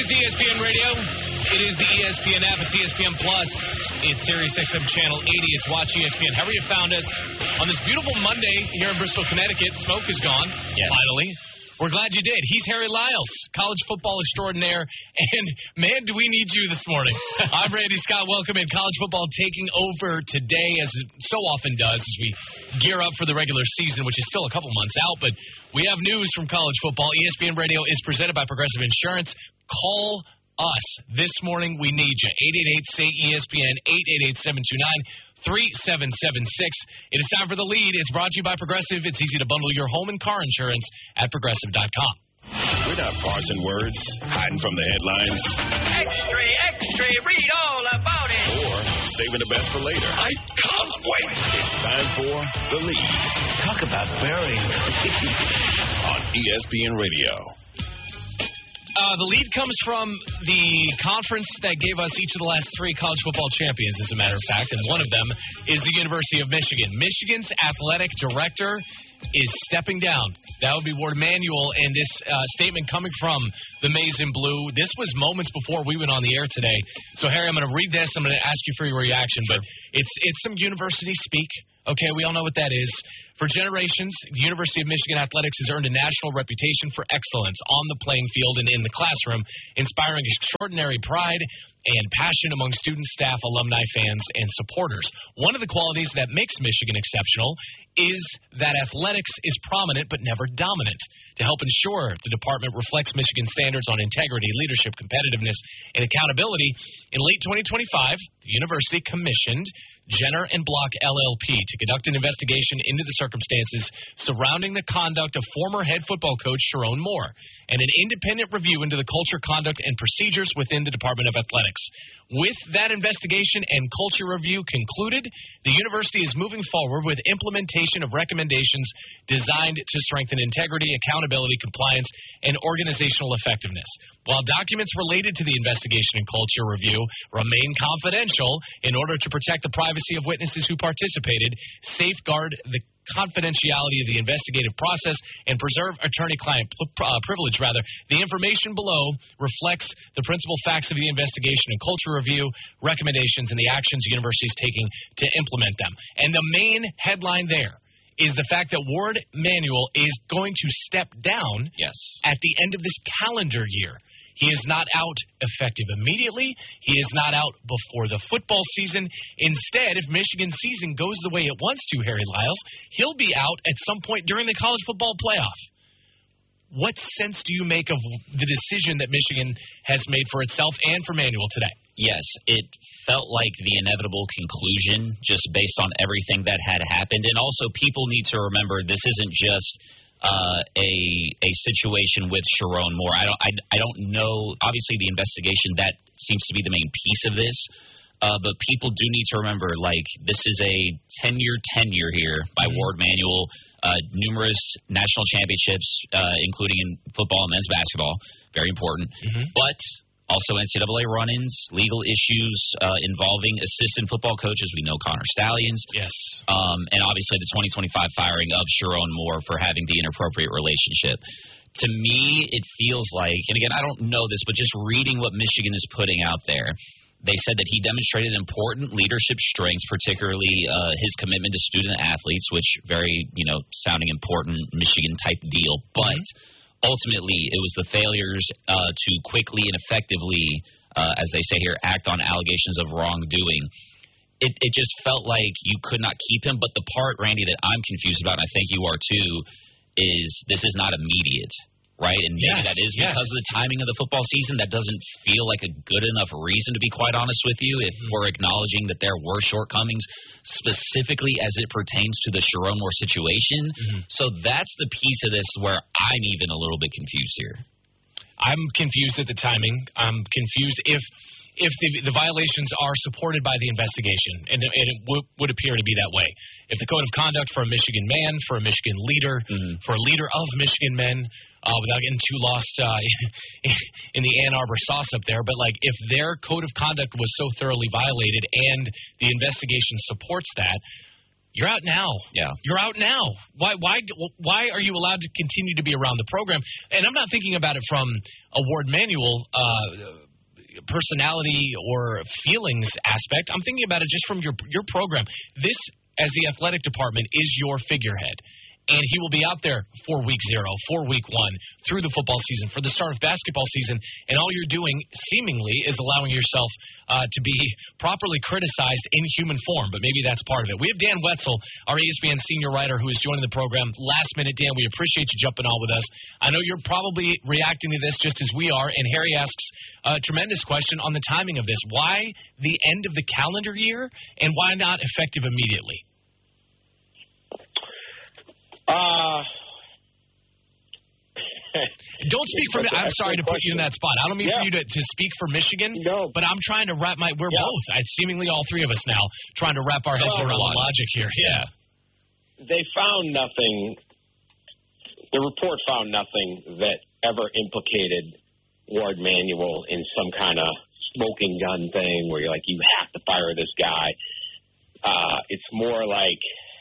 is ESPN Radio. It is the ESPN app. It's ESPN Plus. It's Sirius XM Channel 80. It's Watch ESPN. However you found us on this beautiful Monday here in Bristol, Connecticut. Smoke is gone, finally. We're glad you did. He's Harry Lyles, college football extraordinaire. And, man, do we need you this morning. I'm Randy Scott. Welcome in. College football taking over today, as it so often does, as we gear up for the regular season, which is still a couple months out. But we have news from college football. ESPN Radio is presented by Progressive Insurance. Call us this morning. We need you. 888-SAY-ESPN, 888-729-3776. It is time for The Lead. It's brought to you by Progressive. It's easy to bundle your home and car insurance at Progressive.com. We're not parsing words, hiding from the headlines. Extra, extra, read all about it. Or saving the best for later. I can't wait. It's time for The Lead. Talk about burying. On ESPN Radio. The lead comes from the conference that gave us each of the last three college football champions, as a matter of fact, and one of them is the University of Michigan. Michigan's athletic director is stepping down. That would be Ward Manuel, and this statement coming from the Maize and Blue. This was moments before we went on the air today. So, Harry, I'm going to read this. I'm going to ask you for your reaction, but it's some university speak. Okay, we all know what that is. For generations, the University of Michigan Athletics has earned a national reputation for excellence on the playing field and in the classroom, inspiring extraordinary pride and passion among students, staff, alumni, fans, and supporters. One of the qualities that makes Michigan exceptional is that athletics is prominent but never dominant. To help ensure the department reflects Michigan standards on integrity, leadership, competitiveness, and accountability, in late 2025, the university commissioned Jenner and Block LLP to conduct an investigation into the circumstances surrounding the conduct of former head football coach Sharon Moore and an independent review into the culture, conduct, and procedures within the Department of Athletics. With that investigation and culture review concluded, the university is moving forward with implementation of recommendations designed to strengthen integrity, accountability, compliance, and organizational effectiveness. While documents related to the investigation and culture review remain confidential in order to protect the privacy of witnesses who participated, safeguard the confidentiality of the investigative process, and preserve attorney-client privilege, the information below reflects the principal facts of the investigation and culture review, recommendations, and the actions the university is taking to implement them. And the main headline there is the fact that Ward Manuel is going to step down at the end of this calendar year. He is not out effective immediately. He is not out before the football season. Instead, if Michigan's season goes the way it wants to, Harry Lyles, he'll be out at some point during the college football playoff. What sense do you make of the decision that Michigan has made for itself and for Manuel today? Yes, it felt like the inevitable conclusion just based on everything that had happened. And also, people need to remember this isn't just a situation with Sharon Moore. I don't know. Obviously, the investigation, that seems to be the main piece of this. But people do need to remember, like, this is a 10-year tenure here by Ward Manuel, numerous national championships, including in football and men's basketball. Very important. But also NCAA run-ins, legal issues involving assistant football coaches. We know Connor Stallions. Yes. And obviously the 2025 firing of Sharon Moore for having the inappropriate relationship. To me, it feels like, and again, I don't know this, but just reading what Michigan is putting out there, they said that he demonstrated important leadership strengths, particularly his commitment to student athletes, which very, sounding important Michigan-type deal. But ultimately, it was the failures to quickly and effectively, as they say here, act on allegations of wrongdoing. It just felt like you could not keep him. But the part, Randy, that I'm confused about, and I think you are too, is this is not immediate. Right, and maybe that is because of the timing of the football season. That doesn't feel like a good enough reason, to be quite honest with you, if we're acknowledging that there were shortcomings, specifically as it pertains to the Sharon Moore situation. So that's the piece of this where I'm even a little bit confused here. I'm confused at the timing. I'm confused if the violations are supported by the investigation, and it would appear to be that way. If the code of conduct for a Michigan man, for a Michigan leader, for a leader of Michigan men, without getting too lost in the Ann Arbor sauce up there, but like if their code of conduct was so thoroughly violated and the investigation supports that, You're out now. Yeah. You're out now. Why are you allowed to continue to be around the program? And I'm not thinking about it from a Ward Manuel personality or feelings aspect. I'm thinking about it just from your program. This, as the athletic department, is your figurehead. And he will be out there for week 0, for week 1, through the football season, for the start of basketball season. And all you're doing, seemingly, is allowing yourself to be properly criticized in human form. But maybe that's part of it. We have Dan Wetzel, our ESPN senior writer, who is joining the program last minute. Dan, we appreciate you jumping on with us. I know you're probably reacting to this just as we are. And Harry asks a tremendous question on the timing of this. Why the end of the calendar year, and why not effective immediately? Don't speak for me. I'm sorry to put you in that spot. I don't mean for you to speak for Michigan, but I'm trying to wrap we're both, seemingly all three of us now, trying to wrap our heads around the logic here. Yeah. They found nothing. The report found nothing that ever implicated Ward Manuel in some kind of smoking gun thing where you're like, you have to fire this guy. It's more like,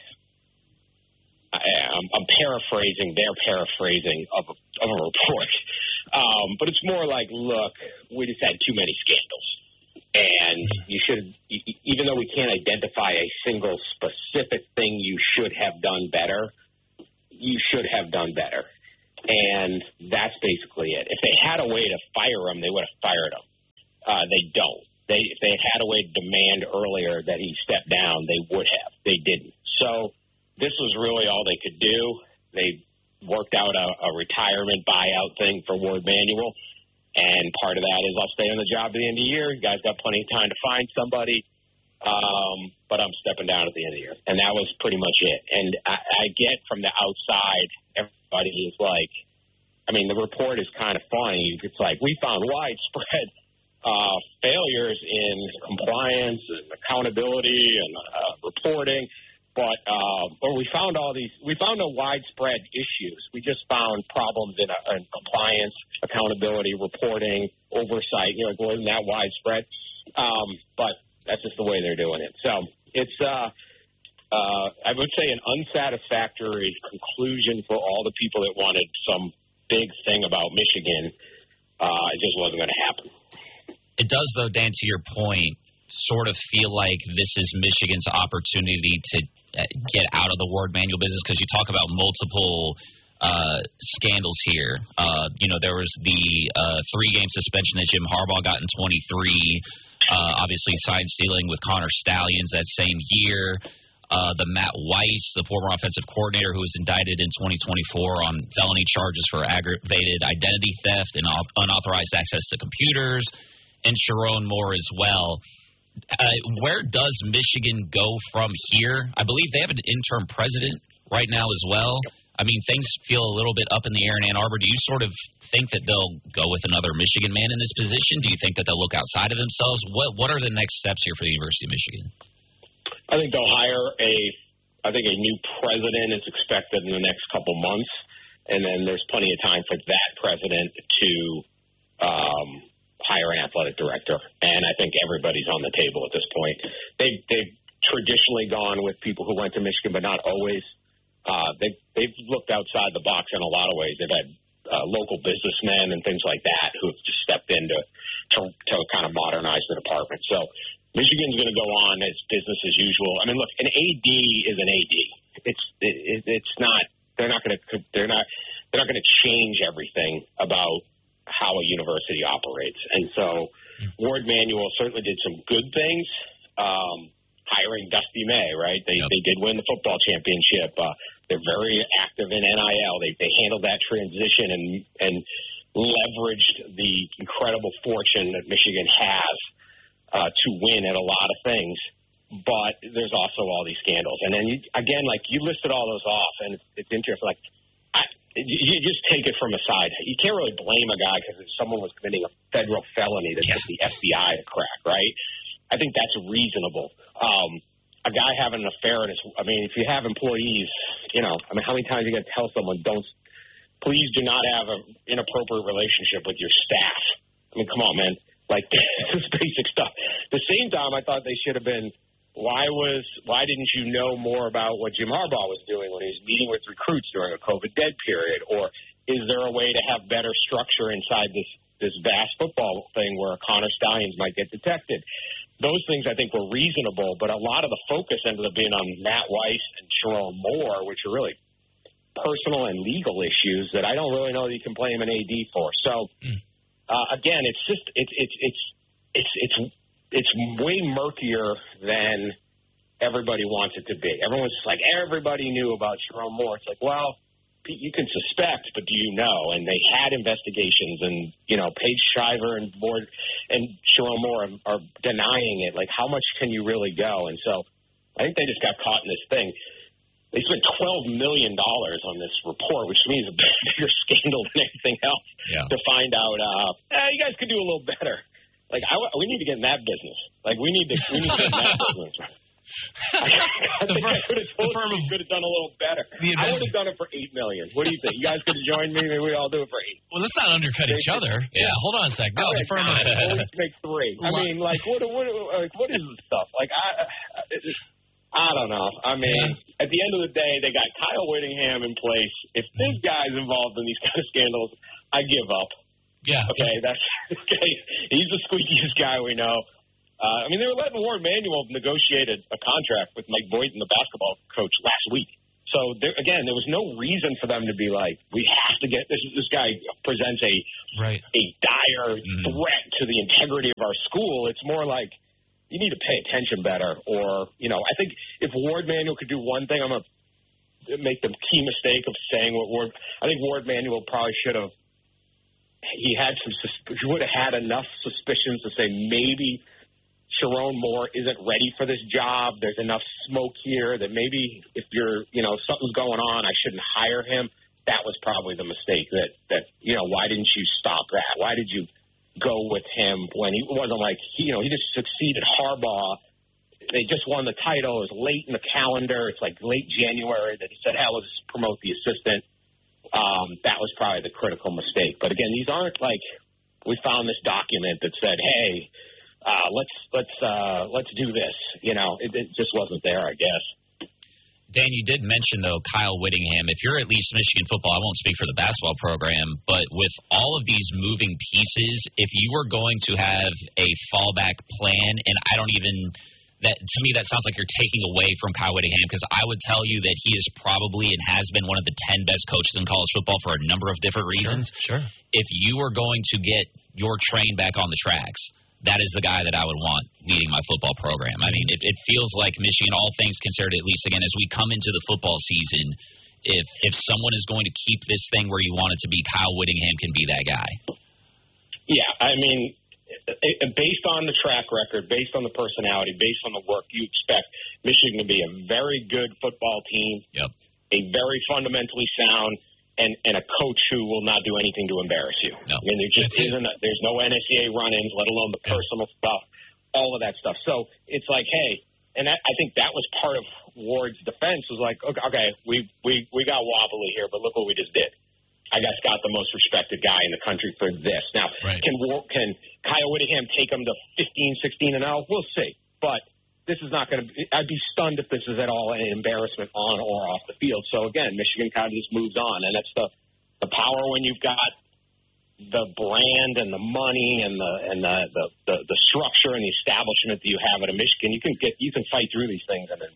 I'm paraphrasing their paraphrasing of a report. But it's more like, look, we just had too many scandals. And you should, even though we can't identify a single specific thing you should have done better, you should have done better. And that's basically it. If they had a way to fire him, they would have fired him. They don't. If they had a way to demand earlier that he step down, they would have. They didn't. So this was really all they could do. They worked out a retirement buyout thing for Ward Manuel, and part of that is I'll stay on the job at the end of the year. You guys got plenty of time to find somebody, but I'm stepping down at the end of the year. And that was pretty much it. And I get from the outside, everybody is like, I mean, the report is kind of funny. It's like, we found widespread failures in compliance and accountability and reporting. But we found no widespread issues. We just found problems in compliance, accountability, reporting, oversight. It wasn't that widespread. But that's just the way they're doing it. So it's, I would say, an unsatisfactory conclusion for all the people that wanted some big thing about Michigan. It just wasn't going to happen. It does, though, Dan, to your point, sort of feel like this is Michigan's opportunity to get out of the Ward Manuel business, because you talk about multiple scandals here. There was the 3-game suspension that Jim Harbaugh got in 23, obviously sign stealing with Connor Stallions that same year. The Matt Weiss, the former offensive coordinator who was indicted in 2024 on felony charges for aggravated identity theft and unauthorized access to computers, and Sharon Moore as well. Where does Michigan go from here? I believe they have an interim president right now as well. I mean, things feel a little bit up in the air in Ann Arbor. Do you sort of think that they'll go with another Michigan man in this position? Do you think that they'll look outside of themselves? What are the next steps here for the University of Michigan? I think they'll hire a new president is expected in the next couple months, and then there's plenty of time for that president to hire an athletic director. And I think everybody's on the table at this point. They've traditionally gone with people who went to Michigan, but not always. They've looked outside the box in a lot of ways. They've had local businessmen and things like that who have just stepped in to kind of modernize the department. So Michigan's going to go on as business as usual. I mean, look, an AD is an AD. It's not. They're not going to change everything about how a university operates. And so Ward Manuel certainly did some good things. Hiring Dusty May, right? They did win the football championship. They're very active in NIL. They handled that transition and leveraged the incredible fortune that Michigan has to win at a lot of things. But there's also all these scandals. And then, you listed all those off, and it's interesting. You just take it from a side. You can't really blame a guy because someone was committing a federal felony that took the FBI to crack, right? I think that's reasonable. A guy having an affair if you have employees, how many times are you going to tell someone, please do not have an inappropriate relationship with your staff? I mean, come on, man. This is basic stuff. At the same time, I thought they should have been why didn't you know more about what Jim Harbaugh was doing when he was meeting with recruits during a COVID dead period? Or is there a way to have better structure inside this vast football thing where Connor Stallions might get detected? Those things I think were reasonable, but a lot of the focus ended up being on Matt Weiss and Sherrone Moore, which are really personal and legal issues that I don't really know that you can blame an AD for. So again, it's just it's way murkier than everybody wants it to be. Everyone's just like, everybody knew about Sherrone Moore. It's like, well, you can suspect, but do you know? And they had investigations, and, Paige Shriver and Sherrone Moore are denying it. Like, how much can you really go? And so I think they just got caught in this thing. They spent $12 million on this report, which to me is a bigger scandal than anything else, to find out, you guys could do a little better. Like, we need to get in that business. Like, we need to get in that business. I could have done a little better. I would have done it for $8 million. What do you think? You guys could have joined me. Maybe we all do it for $8. Well, let's not undercut each other. Yeah, hold on a sec. No, the firm of always make 3. I mean, like, what is this stuff? Like, I don't know. I mean, at the end of the day, they got Kyle Whittingham in place. If this guy's involved in these kind of scandals, I give up. Yeah. Okay, that's okay. He's the squeakiest guy we know. I mean, they were letting Warde Manuel negotiate a contract with Mike Boynton, the basketball coach, last week. So, there was no reason for them to be like, we have to get this. This guy presents a dire threat to the integrity of our school. It's more like you need to pay attention better. Or, I think if Warde Manuel could do one thing, I'm going to make the key mistake of saying what I think Warde Manuel probably should have. He would have had enough suspicions to say maybe Sherrone Moore isn't ready for this job. There's enough smoke here that maybe if something's going on, I shouldn't hire him. That was probably the mistake that why didn't you stop that? Why did you go with him when he wasn't like, he just succeeded Harbaugh. They just won the title. It was late in the calendar. It's like late January that he said, let's promote the assistant. That was probably the critical mistake. But again, these aren't like we found this document that said, "Hey, let's do this." It just wasn't there, I guess. Dan, you did mention though Kyle Whittingham. If you're at least Michigan football, I won't speak for the basketball program, but with all of these moving pieces, if you were going to have a fallback plan, and I don't even. That to me, that sounds like you're taking away from Kyle Whittingham, because I would tell you that he is probably and has been one of the 10 best coaches in college football for a number of different reasons. Sure. If you were going to get your train back on the tracks, that is the guy that I would want leading my football program. I mean, it feels like Michigan, all things considered, at least again, as we come into the football season, if someone is going to keep this thing where you want it to be, Kyle Whittingham can be that guy. Yeah, I mean, based on the track record, based on the personality, based on the work, you expect Michigan to be a very good football team, a very fundamentally sound, and a coach who will not do anything to embarrass you. No. I mean, there just isn't. There's no NCAA run-ins, let alone the personal stuff, all of that stuff. So it's like, hey, and I think that was part of Warde's defense was like, okay, we got wobbly here, but look what we just did. I guess got the most respected guy in the country for this. Now, can Kyle Whittingham take him to 15, 16-0? We'll see. But this is not going to – I'd be stunned if this is at all an embarrassment on or off the field. So, again, Michigan kind of just moves on. And that's the power when you've got the brand and the money and the structure and the establishment that you have at a Michigan. You can fight through these things and then,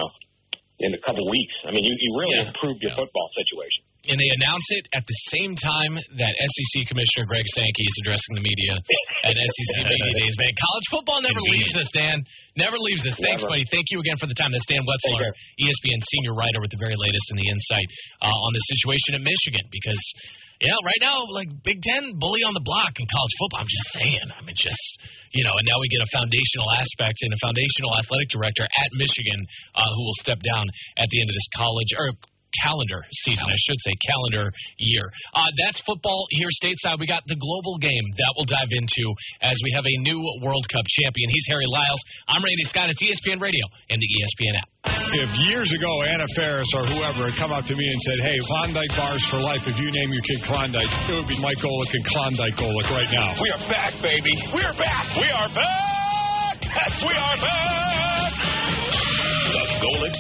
in a couple weeks. I mean, you really improved your football situation. And they announce it at the same time that SEC Commissioner Greg Sankey is addressing the media at SEC Media Days. Man, college football never leaves us, Dan. Never leaves us. Thanks, buddy. Thank you again for the time. That's Dan Wetzel, our ESPN senior writer with the very latest and the insight on the situation at Michigan. Because, right now, like Big Ten, bully on the block in college football. I'm just saying. I mean, and now we get a foundational aspect and a foundational athletic director at Michigan who will step down at the end of this calendar season, I should say, calendar year. That's football here stateside. We got the global game that we'll dive into as we have a new World Cup champion. He's Harry Lyles. I'm Randy Scott. It's ESPN Radio and the ESPN app. If years ago Anna Faris or whoever had come up to me and said, hey, Klondike bars for life, if you name your kid Klondike, it would be Mike Golick and Klondike Golick right now. We are back, baby. We are back. We are back. Yes, we are back.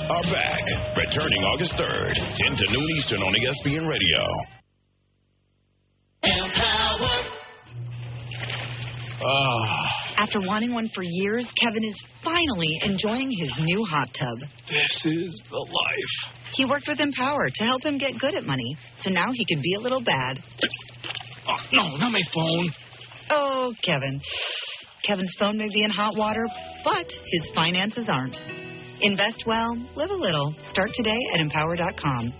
are back. Returning August 3rd, 10 to noon Eastern on ESPN Radio. Empower. After wanting one for years, Kevin is finally enjoying his new hot tub. This is the life. He worked with Empower to help him get good at money, so now he can be a little bad. Oh, no, not my phone. Oh, Kevin. Kevin's phone may be in hot water, but his finances aren't. Invest well, live a little. Start today at Empower.com.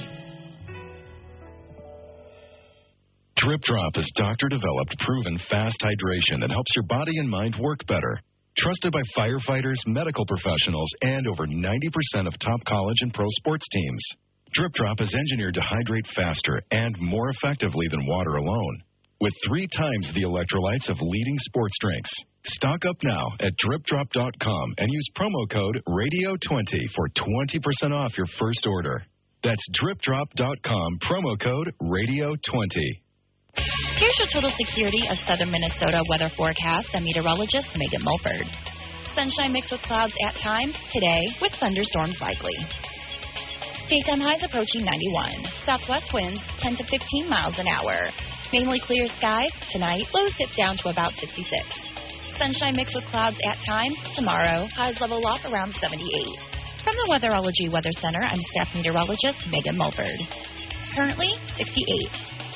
Drip Drop is doctor-developed, proven fast hydration that helps your body and mind work better. Trusted by firefighters, medical professionals, and over 90% of top college and pro sports teams. Drip Drop is engineered to hydrate faster and more effectively than water alone, with 3 times the electrolytes of leading sports drinks. Stock up now at DripDrop.com and use promo code RADIO20 for 20% off your first order. That's DripDrop.com, promo code RADIO20. Here's your total security of southern Minnesota weather forecast. I'm meteorologist Megan Mulford. Sunshine mixed with clouds at times today with thunderstorms likely. Daytime highs approaching 91. Southwest winds 10 to 15 miles an hour. Mainly clear skies tonight. Lows dip down to about 66. Sunshine mixed with clouds at times. Tomorrow, highs level off around 78. From the Weatherology Weather Center, I'm staff meteorologist Megan Mulford. Currently 68.